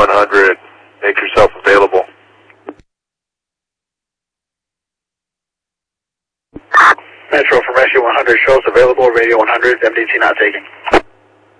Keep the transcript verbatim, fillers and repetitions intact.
one hundred, make yourself available. Metro from Rescue one hundred, shows available, radio one hundred, M D T not taken.